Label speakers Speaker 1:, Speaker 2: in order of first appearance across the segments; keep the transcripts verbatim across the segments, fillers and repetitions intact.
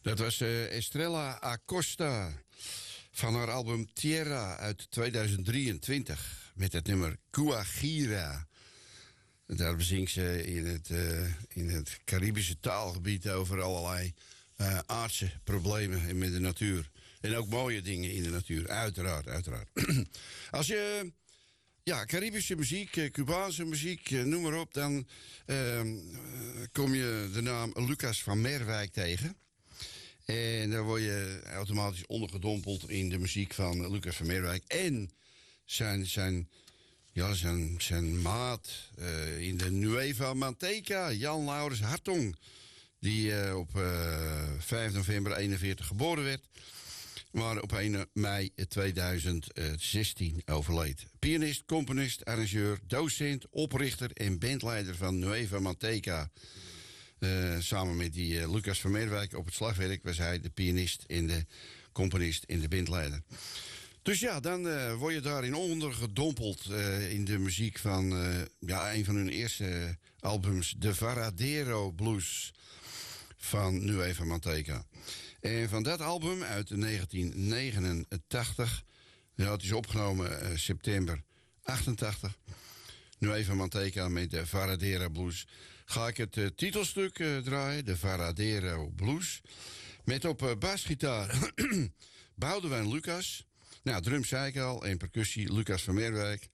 Speaker 1: Dat was uh, Estrella Acosta van haar album Tierra uit tweeduizend drieëntwintig met het nummer Guajira. Daar bezingt ze in het, uh, in het Caribische taalgebied over allerlei uh, aardse problemen met de natuur. En ook mooie dingen in de natuur, uiteraard, uiteraard. Als je ja, Caribische muziek, Cubaanse muziek, noem maar op, dan uh, kom je de naam Lucas van Merwijk tegen. En dan word je automatisch ondergedompeld in de muziek van Lucas van Merwijk. En zijn, zijn, ja, zijn, zijn maat uh, in de Nueva Manteca, Jan Laurens Hartong. Die uh, op uh, vijf november eenenveertig geboren werd. Maar op één mei tweeduizend zestien overleed. Pianist, componist, arrangeur, docent, oprichter en bandleider van Nueva Manteca. Uh, samen met die uh, Lucas van Merwijk op het slagwerk was hij de pianist en de componist en de bandleider. Dus ja, dan uh, word je daarin ondergedompeld uh, in de muziek van uh, ja, een van hun eerste albums, de Varadero Blues van Nueva Manteca. En van dat album uit negentien negenentachtig, ja, het is opgenomen uh, september achtentachtig, Nueva Manteca met de Varadero Blues, ga ik het uh, titelstuk uh, draaien, de Varadero Blues, met op uh, basgitaar Boudewijn Lucas, nou, drums zei ik al, en percussie Lucas van Merwijk,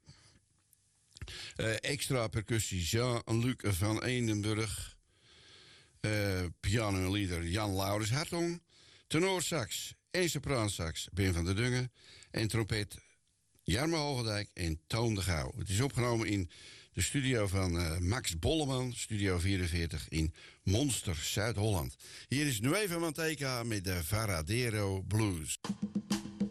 Speaker 1: uh, extra percussie Jean-Luc van Eenenburg, uh, piano en lieder Jan Laurens Hartong, tenorsax en sopraansax Ben van der Dungen en trompet Jarmo Hogendijk en Toon de Gouw. Het is opgenomen in de studio van uh, Max Bolleman, Studio vierenveertig in Monster, Zuid-Holland. Hier is Nueva Manteca met de Varadero Blues.